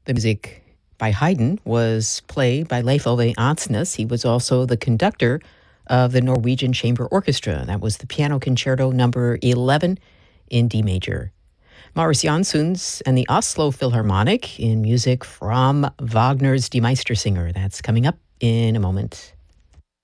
The music by Haydn was played by Leif Ove Ansnes. He was also the conductor of the Norwegian Chamber Orchestra. That was the Piano Concerto number 11 in D major. Marius Jansons and the Oslo Philharmonic in music from Wagner's Die Meistersinger. That's coming up in a moment.